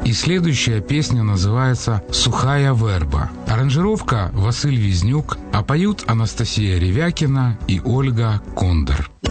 И следующая песня называется «Сухая верба». Аранжировка Василь Визнюк, а поют Анастасия Ревякина и Ольга Кондор.